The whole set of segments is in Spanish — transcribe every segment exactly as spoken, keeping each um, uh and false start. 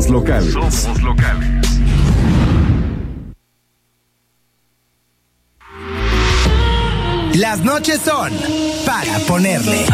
Somos locales. Somos locales. Las noches son para ponerle.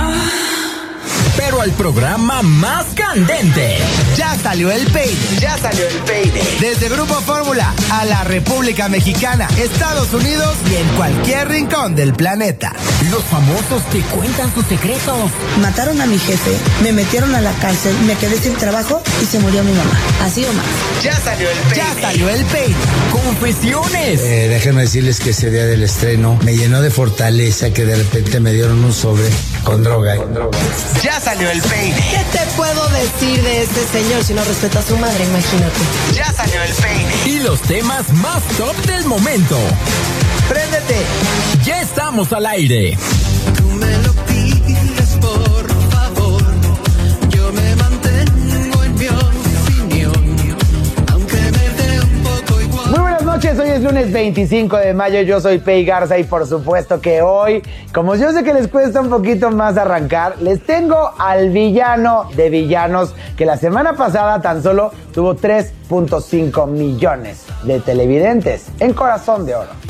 Pero al programa más candente. Ya salió el peine. Ya salió el peine. Desde Grupo Fórmula a la República Mexicana, Estados Unidos y en cualquier rincón del planeta. Los famosos que cuentan sus secretos. Mataron a mi jefe, me metieron a la cárcel, me quedé sin trabajo y se murió mi mamá. Así o más. Ya salió el peine. Ya salió el peine. Confesiones. Eh, déjenme decirles que ese día del estreno me llenó de fortaleza que de repente me dieron un sobre con droga. Con droga. Ya salió el peine. ¿Qué te puedo decir de este señor si no respeta a su madre? Imagínate. Ya salió el peine. Y los temas más top del momento. ¡Préndete! Ya estamos al aire. Tú me lo pides, por favor. Yo me mantengo en mi opinión, aunque me dé un poco igual. Muy buenas noches, hoy es lunes veinticinco de mayo, yo soy Pei Garza y por supuesto que hoy, como yo sé que les cuesta un poquito más arrancar, les tengo al villano de villanos que la semana pasada tan solo tuvo tres punto cinco millones de televidentes en Corazón de Oro.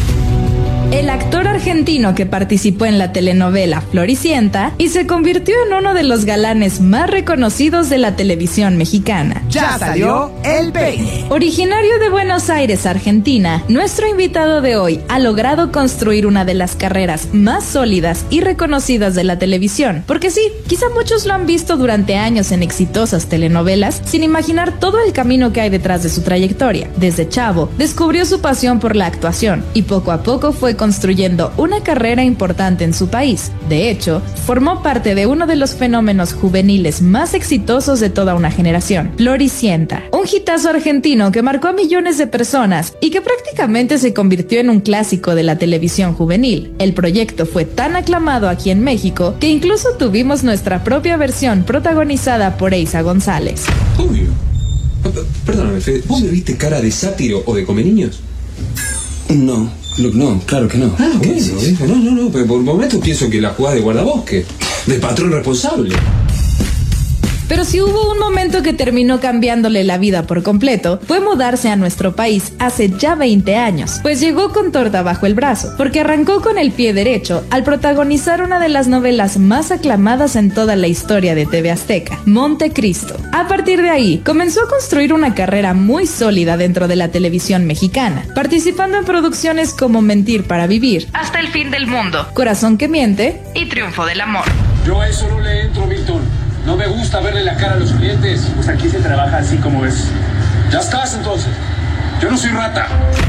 El actor argentino que participó en la telenovela Floricienta y se convirtió en uno de los galanes más reconocidos de la televisión mexicana. Ya salió el peine. Originario de Buenos Aires, Argentina, nuestro invitado de hoy ha logrado construir una de las carreras más sólidas y reconocidas de la televisión. Porque sí, quizá muchos lo han visto durante años en exitosas telenovelas, sin imaginar todo el camino que hay detrás de su trayectoria. Desde chavo, descubrió su pasión por la actuación y poco a poco fue construyendo una carrera importante en su país. De hecho, formó parte de uno de los fenómenos juveniles más exitosos de toda una generación, Floricienta, un hitazo argentino que marcó a millones de personas y que prácticamente se convirtió en un clásico de la televisión juvenil. El proyecto fue tan aclamado aquí en México que incluso tuvimos nuestra propia versión protagonizada por Eiza González. Obvio. Perdóname, Fede, ¿vos me viste cara de sátiro o de come niños? No, no, no, claro que no. Ah, bueno, viejo, no, no, no, pero por momentos pienso que la jugás de guardabosque, de patrón responsable. Pero si hubo un momento que terminó cambiándole la vida por completo, fue mudarse a nuestro país hace ya veinte años, pues llegó con torta bajo el brazo, porque arrancó con el pie derecho al protagonizar una de las novelas más aclamadas en toda la historia de T V Azteca, Montecristo. A partir de ahí, comenzó a construir una carrera muy sólida dentro de la televisión mexicana, participando en producciones como Mentir para Vivir, Hasta el Fin del Mundo, Corazón que Miente y Triunfo del Amor. Yo a eso no le entro, Milton. No me gusta verle la cara a los clientes. Pues aquí se trabaja así como es. Ya estás entonces. Yo no soy rata.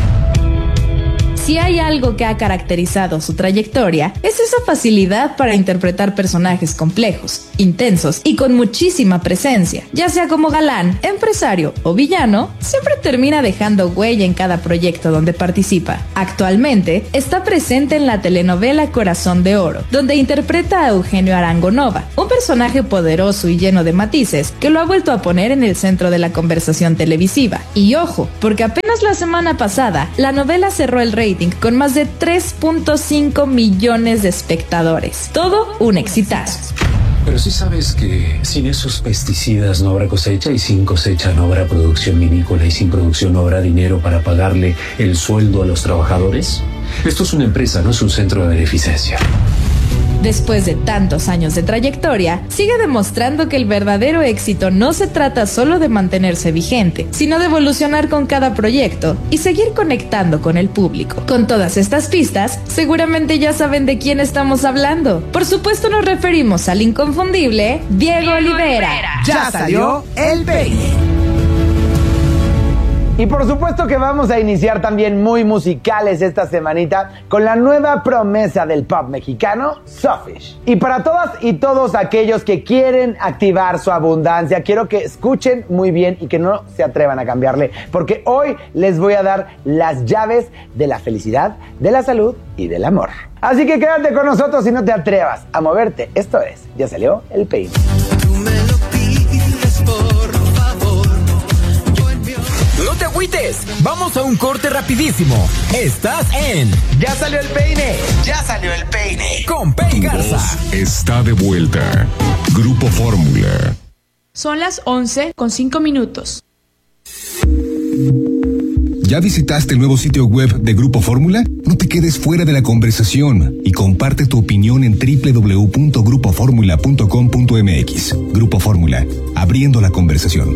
Si hay algo que ha caracterizado su trayectoria, es esa facilidad para interpretar personajes complejos, intensos y con muchísima presencia. Ya sea como galán, empresario o villano, siempre termina dejando huella en cada proyecto donde participa. Actualmente está presente en la telenovela Corazón de Oro, donde interpreta a Eugenio Arango Nova, un personaje poderoso y lleno de matices que lo ha vuelto a poner en el centro de la conversación televisiva. Y ojo, porque apenas la semana pasada, la novela cerró el rating con más de tres punto cinco millones de espectadores. Todo un exitazo. Pero sí sabes que sin esos pesticidas no habrá cosecha y sin cosecha no habrá producción vinícola y sin producción no habrá dinero para pagarle el sueldo a los trabajadores. Esto es una empresa, no es un centro de beneficencia. Después de tantos años de trayectoria, sigue demostrando que el verdadero éxito no se trata solo de mantenerse vigente, sino de evolucionar con cada proyecto y seguir conectando con el público. Con todas estas pistas, seguramente ya saben de quién estamos hablando. Por supuesto nos referimos al inconfundible Diego, Diego Olivera. Olivera. Ya salió el peine. Y por supuesto que vamos a iniciar también muy musicales esta semanita con la nueva promesa del pop mexicano, Suffish. Y para todas y todos aquellos que quieren activar su abundancia, quiero que escuchen muy bien y que no se atrevan a cambiarle, porque hoy les voy a dar las llaves de la felicidad, de la salud y del amor. Así que quédate con nosotros y no te atrevas a moverte. Esto es, ya salió el peine. Tú me lo pides, por favor. No te agüites, vamos a un corte rapidísimo. Estás en Ya salió el peine, ya salió el peine. Con Pei Garza. Está de vuelta. Grupo Fórmula. Son las once con cinco minutos. ¿Ya visitaste el nuevo sitio web de Grupo Fórmula? No te quedes fuera de la conversación y comparte tu opinión en doble u doble u doble u punto grupo fórmula punto com punto m x. Grupo Fórmula, abriendo la conversación.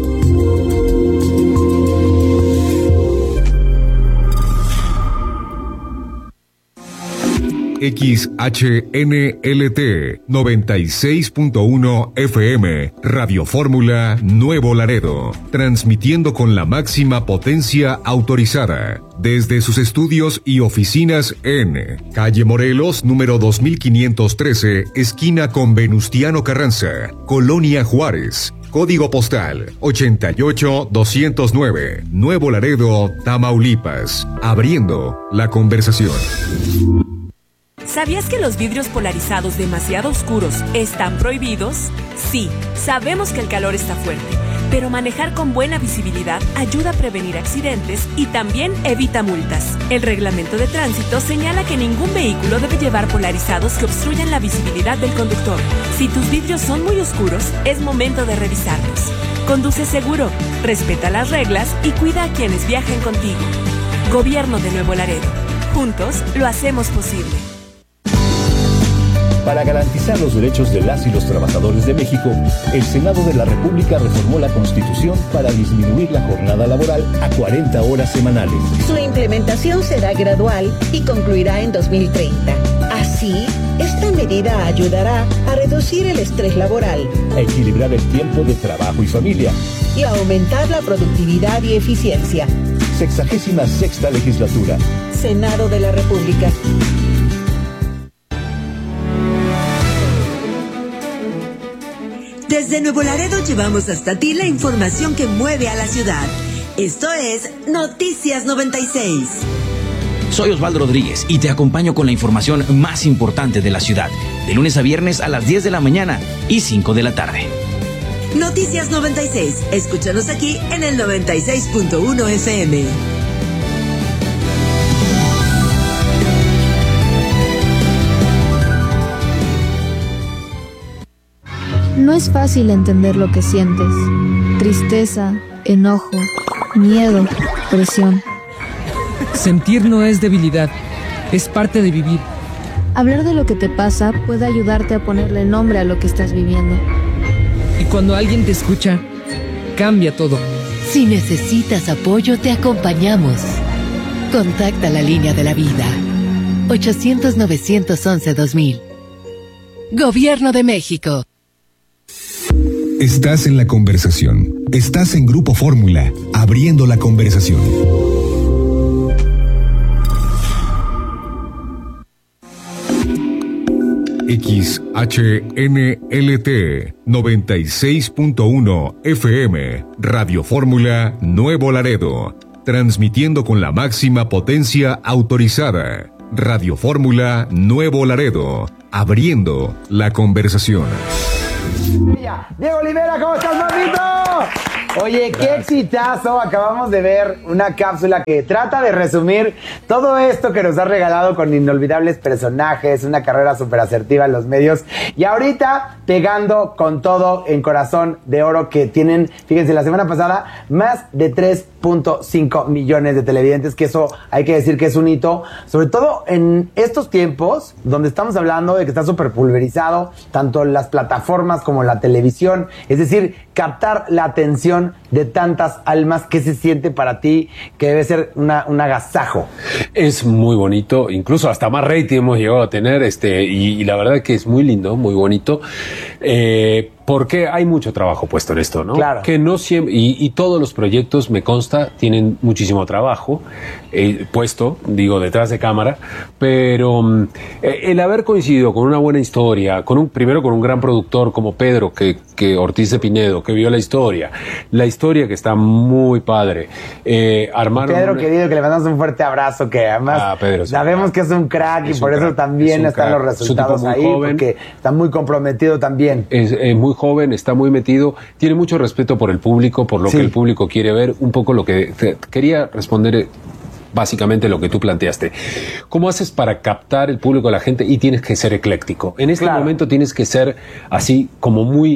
X H N L T noventa y seis punto uno F M, Radio Fórmula Nuevo Laredo, transmitiendo con la máxima potencia autorizada, desde sus estudios y oficinas en Calle Morelos, número dos mil quinientos trece, esquina con Venustiano Carranza, Colonia Juárez. Código postal ochenta y ocho doscientos nueve, Nuevo Laredo, Tamaulipas, abriendo la conversación. ¿Sabías que los vidrios polarizados demasiado oscuros están prohibidos? Sí, sabemos que el calor está fuerte, pero manejar con buena visibilidad ayuda a prevenir accidentes y también evita multas. El reglamento de tránsito señala que ningún vehículo debe llevar polarizados que obstruyan la visibilidad del conductor. Si tus vidrios son muy oscuros, es momento de revisarlos. Conduce seguro, respeta las reglas y cuida a quienes viajen contigo. Gobierno de Nuevo Laredo. Juntos lo hacemos posible. Para garantizar los derechos de las y los trabajadores de México, el Senado de la República reformó la Constitución para disminuir la jornada laboral a cuarenta horas semanales. Su implementación será gradual y concluirá en dos mil treinta. Así, esta medida ayudará a reducir el estrés laboral, a equilibrar el tiempo de trabajo y familia y a aumentar la productividad y eficiencia. Sexagésima sexta legislatura. Senado de la República. Desde Nuevo Laredo llevamos hasta ti la información que mueve a la ciudad. Esto es Noticias noventa y seis. Soy Osvaldo Rodríguez y te acompaño con la información más importante de la ciudad, de lunes a viernes a las diez de la mañana y cinco de la tarde. Noticias noventa y seis. Escúchanos aquí en el noventa y seis punto uno F M. No es fácil entender lo que sientes. Tristeza, enojo, miedo, presión. Sentir no es debilidad, es parte de vivir. Hablar de lo que te pasa puede ayudarte a ponerle nombre a lo que estás viviendo. Y cuando alguien te escucha, cambia todo. Si necesitas apoyo, te acompañamos. Contacta la línea de la vida. ochocientos, novecientos once, dos mil. Gobierno de México. Estás en la conversación. Estás en Grupo Fórmula, abriendo la conversación. X H N L T noventa y seis punto uno F M, Radio Fórmula Nuevo Laredo, transmitiendo con la máxima potencia autorizada. Radio Fórmula Nuevo Laredo, abriendo la conversación. Diego Olivera, ¿cómo estás, mamito? Oye, qué exitazo. Acabamos de ver una cápsula que trata de resumir todo esto que nos has regalado con inolvidables personajes, una carrera súper asertiva en los medios y ahorita pegando con todo en Corazón de Oro, que tienen, fíjense, la semana pasada más de tres punto cinco millones de televidentes, que eso hay que decir que es un hito, sobre todo en estos tiempos donde estamos hablando de que está súper pulverizado tanto las plataformas como la televisión, es decir, captar la atención de tantas almas. ¿Qué se siente para ti? Que debe ser una, un agasajo. Es muy bonito, incluso hasta más rating hemos llegado a tener, este, y, y la verdad que es muy lindo, muy bonito, eh, porque hay mucho trabajo puesto en esto, ¿no? Claro. Que no siempre, y, y todos los proyectos, me consta, tienen muchísimo trabajo eh, puesto, digo, detrás de cámara, pero eh, el haber coincidido con una buena historia, con un, primero con un gran productor como Pedro, que, que Ortiz de Pinedo, que vio la historia, la historia que está muy padre, eh, armaron... Pedro, una... querido, que le mandamos un fuerte abrazo, que además ah, Pedro, sabemos que es un crack es y por eso crack, también están crack. los resultados ahí, joven, porque está muy comprometido también. Es eh, muy joven, está muy metido, tiene mucho respeto por el público, por lo sí. que el público quiere ver, un poco lo que te, quería responder, básicamente lo que tú planteaste. ¿Cómo haces para captar el público de la gente? Y tienes que ser ecléctico. En este claro. momento tienes que ser así como muy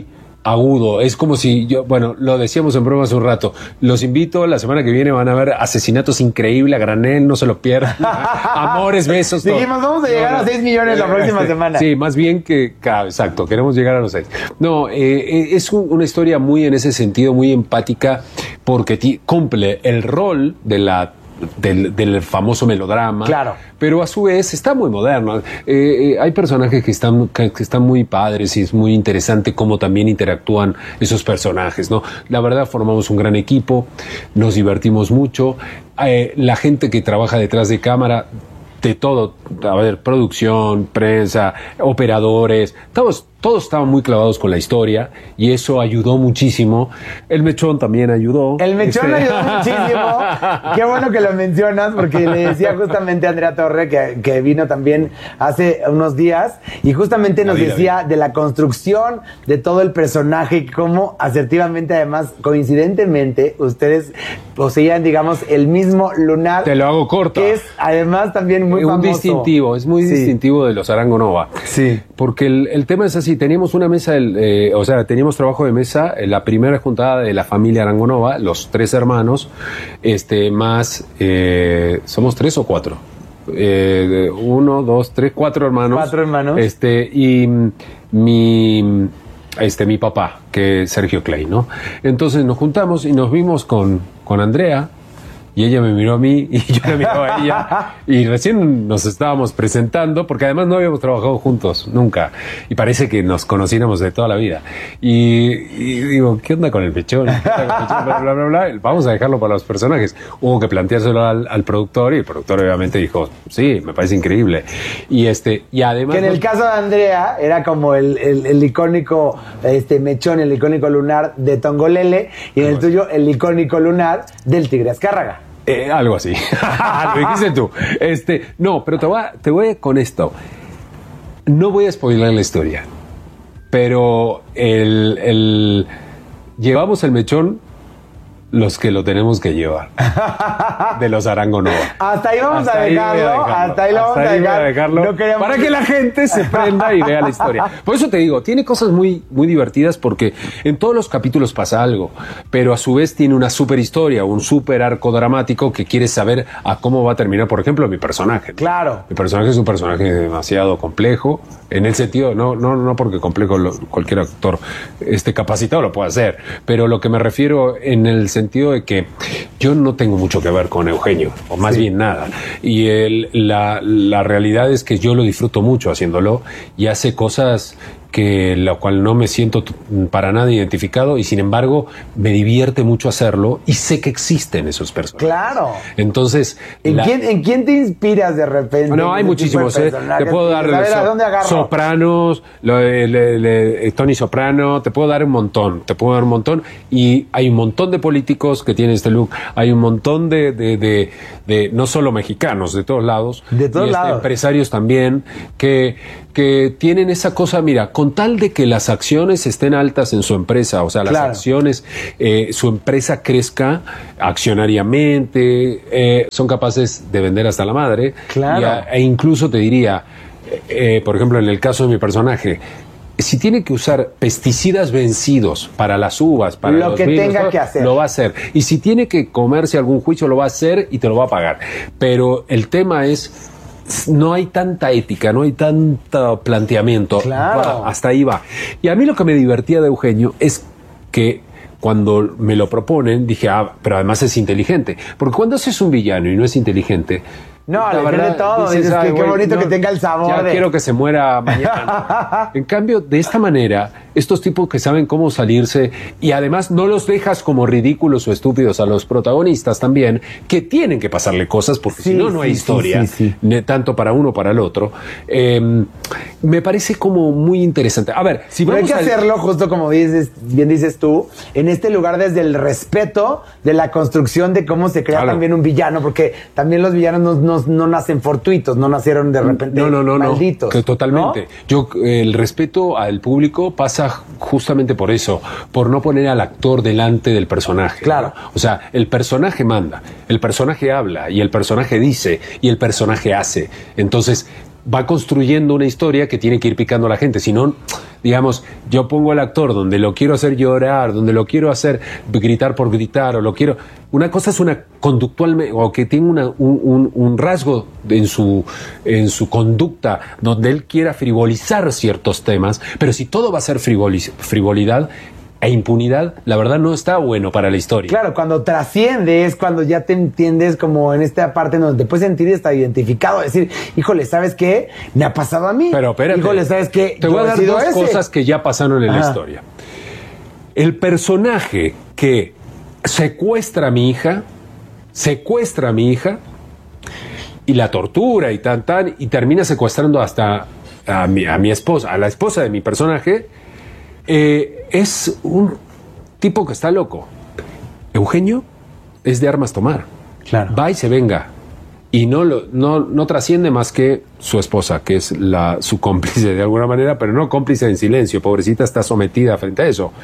agudo. Es como si yo, bueno, lo decíamos en broma hace un rato. Los invito, la semana que viene van a ver Asesinatos Increíble a granel, no se lo pierdan. Amores, besos, todo. Dijimos, vamos a llegar no, no. a seis millones la próxima este, semana. Sí, más bien que, que exacto, queremos llegar a los seis. No, eh, es un, una historia muy en ese sentido, muy empática, porque t- cumple el rol de la Del, del famoso melodrama, claro, pero a su vez está muy moderno. Eh, eh, hay personajes que están, que, que están muy padres y es muy interesante cómo también interactúan esos personajes, ¿no? La verdad, formamos un gran equipo, nos divertimos mucho. Eh, la gente que trabaja detrás de cámara, de todo, a ver, producción, prensa, operadores, todos, todos estaban muy clavados con la historia y eso ayudó muchísimo. El Mechón también ayudó. El Mechón este... ayudó muchísimo. Qué bueno que lo mencionas porque le decía justamente a Andrea Torre que, que vino también hace unos días y justamente nos vida, decía vida. de la construcción de todo el personaje y cómo asertivamente, además, coincidentemente, ustedes poseían, digamos, el mismo lunar. Te lo hago corto. Que es además también muy un famoso. distintivo, es muy sí. distintivo de los Arango Nova. Sí. Porque el, el tema es así, teníamos una mesa, eh, o sea, teníamos trabajo de mesa, eh, la primera juntada de la familia Arango Nova, los tres hermanos, este, más, eh, ¿somos tres o cuatro? Eh, uno, dos, tres, cuatro hermanos. Cuatro hermanos. Este, y mi, este, mi papá, que es Sergio Clay, ¿no? Entonces nos juntamos y nos vimos con, con Andrea, y ella me miró a mí y yo la miraba a ella y recién nos estábamos presentando porque además no habíamos trabajado juntos nunca y parece que nos conociéramos de toda la vida y, y digo, ¿qué onda con el Mechón? Bla, bla, bla, bla. Vamos a dejarlo para los personajes. Hubo que planteárselo al, al productor y el productor obviamente dijo, sí, me parece increíble y este y además que en el caso de Andrea era como el, el, el icónico este Mechón, el icónico lunar de Tongolele y en el tuyo el icónico lunar del Tigre Azcárraga. Eh, algo así. Lo dijiste tú. Este, no, pero te voy, a, te voy con esto. No voy a spoiler la historia, pero el, el llevamos el Mechón los que lo tenemos que llevar. De los Arango Nova. Hasta ahí vamos hasta a, dejarlo, ahí a dejarlo. Hasta ahí lo vamos hasta a, dejar. a dejarlo. No queríamos... Para que la gente se prenda y vea la historia. Por eso te digo, tiene cosas muy, muy divertidas porque en todos los capítulos pasa algo, pero a su vez tiene una super historia, un super arco dramático que quieres saber a cómo va a terminar, por ejemplo, mi personaje. Claro. Mi personaje es un personaje demasiado complejo, en el sentido, no, no, no porque complejo lo, cualquier actor este, capacitado lo puede hacer, pero lo que me refiero en el sentido sentido de que yo no tengo mucho que ver con Eugenio, o más sí. bien nada. Y el, la, la realidad es que yo lo disfruto mucho haciéndolo y hace cosas que la cual no me siento para nada identificado y sin embargo me divierte mucho hacerlo y sé que existen esos personajes. Claro. Entonces, ¿En, la... quién, ¿en quién te inspiras de repente? No, hay muchísimos. Eh. Te puedo dar a ver, so, ¿a dónde agarro? Sopranos, lo de, le, le, Tony Soprano, te puedo dar un montón, te puedo dar un montón y hay un montón de políticos que tienen este look, hay un montón de, de, de, de no solo mexicanos, de todos lados, de todos y lados. Este, empresarios también que, que tienen esa cosa, mira, con tal de que las acciones estén altas en su empresa, o sea, las claro. acciones, eh, su empresa crezca accionariamente, eh, son capaces de vender hasta la madre. Claro. Y a, e incluso te diría, eh, por ejemplo, en el caso de mi personaje, si tiene que usar pesticidas vencidos para las uvas, para lo los que vinos, tenga todo, que hacer, lo va a hacer. Y si tiene que comerse algún juicio, lo va a hacer y te lo va a pagar. Pero el tema es, no hay tanta ética, no hay tanto planteamiento. Claro. Va, hasta ahí va. Y a mí lo que me divertía de Eugenio es que cuando me lo proponen, dije, ah, pero además es inteligente. Porque cuando haces un villano y no es inteligente, no, la le verdad, de todo. Dices, dices, ay, que, güey, qué bonito no, que tenga el sabor. Ya de... quiero que se muera mañana. En cambio, de esta manera, estos tipos que saben cómo salirse y además no los dejas como ridículos o estúpidos a los protagonistas también, que tienen que pasarle cosas porque sí, si no, no sí, hay historia, sí, sí, sí. tanto para uno para el otro. Eh, me parece como muy interesante. A ver, si Pero vamos hay que al... hacerlo justo como dices, bien dices tú, en este lugar desde el respeto de la construcción de cómo se crea claro. también un villano, porque también los villanos no, no, no nacen fortuitos, no nacieron de repente no, no, no, malditos. No, que totalmente. ¿No? Yo, el respeto al público pasa justamente por eso, por no poner al actor delante del personaje. Claro. ¿no? O sea, el personaje manda, el personaje habla y el personaje dice y el personaje hace. Entonces, va construyendo una historia que tiene que ir picando a la gente. Si no, digamos, yo pongo al actor donde lo quiero hacer llorar, donde lo quiero hacer gritar por gritar, o lo quiero... Una cosa es una conductualmente, o que tiene una, un, un, un rasgo en su, en su conducta donde él quiera frivolizar ciertos temas, pero si todo va a ser frivoliz- frivolidad e impunidad, la verdad no está bueno para la historia. Claro, cuando trasciende es cuando ya te entiendes como en esta parte donde te puedes sentir hasta identificado, decir, híjole, ¿sabes qué? Me ha pasado a mí. Pero espérate, híjole, ¿sabes qué? Te Yo voy a he dar sido dos ese. cosas que ya pasaron en Ajá. la historia. El personaje que secuestra a mi hija, secuestra a mi hija y la tortura y tan tan y termina secuestrando hasta a mi, a mi esposa, a la esposa de mi personaje, eh, es un tipo que está loco. Eugenio es de armas tomar. Claro. Va y se venga. Y no, lo, no, no trasciende más que su esposa, que es la, su cómplice de alguna manera, pero no cómplice en silencio. Pobrecita, está sometida frente a eso.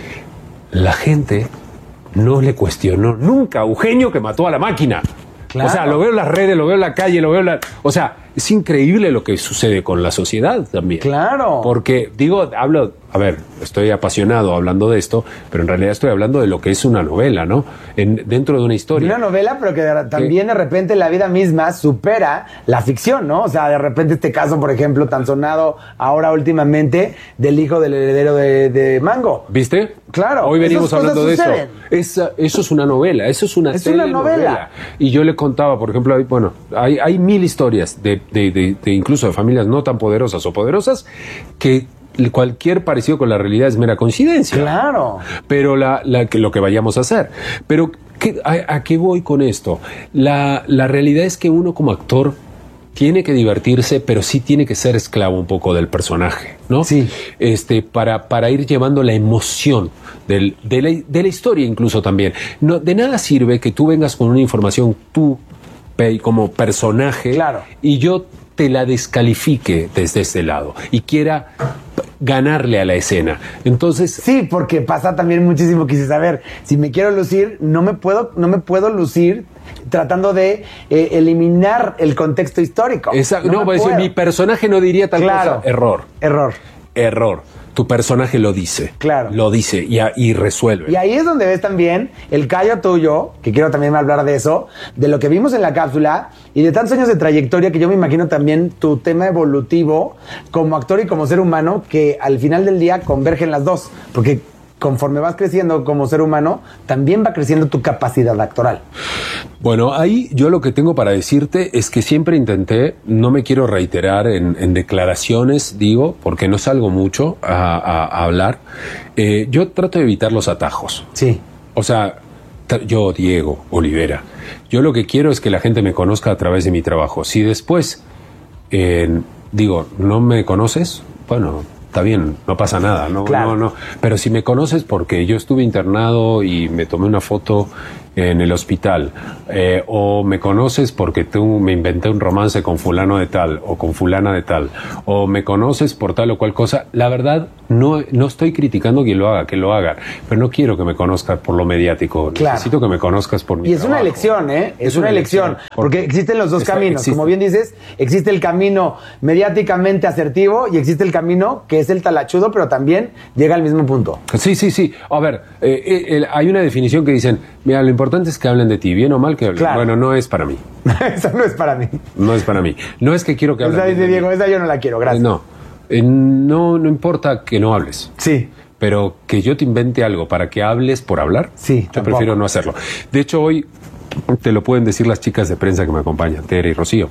La gente no le cuestionó nunca a Eugenio que mató a la máquina. Claro. O sea, lo veo en las redes, lo veo en la calle, lo veo en la... O sea, es increíble lo que sucede con la sociedad también. Claro. Porque, digo, hablo... A ver, estoy apasionado hablando de esto, pero en realidad estoy hablando de lo que es una novela, ¿no? En, dentro de una historia. Una novela, pero que de- también de repente la vida misma supera la ficción, ¿no? O sea, de repente este caso, por ejemplo, tan sonado ahora últimamente del hijo del heredero de, de Mango. ¿Viste? Claro. Hoy venimos esas cosas hablando de eso. suceden. Esa, eso es una novela, eso es una Es una telenovela. novela. Y yo le contaba, por ejemplo, hay, bueno, hay, hay mil historias de, de, de, de incluso de familias no tan poderosas o poderosas que cualquier parecido con la realidad es mera coincidencia. Claro. Pero la, la, que- lo que vayamos a hacer. Pero, ¿qué, a, a qué voy con esto? La, la realidad es que uno como actor tiene que divertirse, pero sí tiene que ser esclavo un poco del personaje, ¿no? Sí. Este, para, para ir llevando la emoción del, de, la, de la historia incluso también. No, de nada sirve que tú vengas con una información tú pe- como personaje Claro. y yo te la descalifique desde ese lado y quiera ganarle a la escena. Entonces, Sí, porque pasa también muchísimo que dices, a ver, si me quiero lucir, no me puedo, no me puedo lucir tratando de eh, eliminar el contexto histórico. esa- no, me voy a decir, puedo. mi personaje no diría tal Claro. cosa. Error. Error. Error. Tu personaje lo dice. Claro. Lo dice y, a- y resuelve. Y ahí es donde ves también el callo tuyo, que quiero también hablar de eso, de lo que vimos en la cápsula y de tantos años de trayectoria que yo me imagino también tu tema evolutivo como actor y como ser humano, que al final del día convergen las dos, porque conforme vas creciendo como ser humano, también va creciendo tu capacidad actoral. Bueno, ahí yo lo que tengo para decirte es que siempre intenté, no me quiero reiterar en, en declaraciones, digo, porque no salgo mucho a, a- a hablar. Eh, yo trato de evitar los atajos. Sí. O sea, tra- yo, Diego Olivera, yo lo que quiero es que la gente me conozca a través de mi trabajo. Si después, eh, digo, no me conoces, bueno, está bien, no pasa nada, no, Claro. no, no. Pero si me conoces porque yo estuve internado y me tomé una foto en el hospital, eh, o me conoces porque tú me inventé un romance con fulano de tal o con fulana de tal, o me conoces por tal o cual cosa, la verdad no, no estoy criticando quien lo haga, que lo haga, pero no quiero que me conozcas por lo mediático, Claro. necesito que me conozcas por mi Y es una trabajo. elección, ¿eh? Es, Es una una elección, elección, porque porque existen los dos está- caminos. existe. Como bien dices, existe el camino mediáticamente asertivo y existe el camino que es el talachudo, pero también llega al mismo punto. Sí, sí, sí. A ver, eh, eh, el- hay una definición que dicen, mira, lo importante es que hablen de ti, bien o mal que hablen. Claro. Bueno, no es para mí. Esa no es para mí. No es para mí. No es que quiero que hablen Esa bien dice de mí. Diego, esa yo no la quiero, gracias. Eh, no. Eh, no, no importa que no hables. Sí. Pero que yo te invente algo para que hables por hablar, Sí, yo tampoco. prefiero no hacerlo. De hecho, hoy te lo pueden decir las chicas de prensa que me acompañan, Tere y Rocío.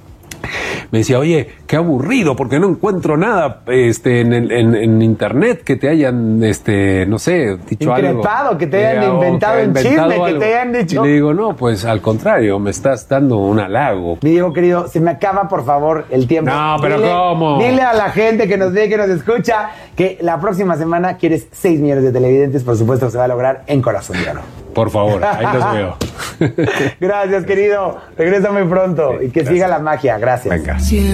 Me decía, oye, qué aburrido, porque no encuentro nada este, en, el- en- en internet que te hayan, este, no sé, dicho algo. Increpado, que te hayan o inventado que un inventado chisme, que algo. te hayan dicho. Y le digo, no, pues al contrario, me estás dando un halago. Mi Diego querido, se me acaba por favor el tiempo. No, pero Dile- ¿cómo? Dile a la gente que nos ve, que nos escucha, que la próxima semana quieres seis millones de televidentes, por supuesto se va a lograr en Corazón de Oro. Por favor, ahí los veo. Gracias, querido. Regresa muy pronto y que siga la magia. Gracias. Venga.